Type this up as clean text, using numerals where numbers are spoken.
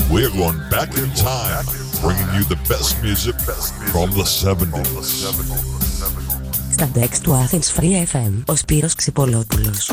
We're going back in time, bringing you the best music from the 70s. Στα decks του Athens Free FM, ο Σπύρος Ξυπολόπουλος.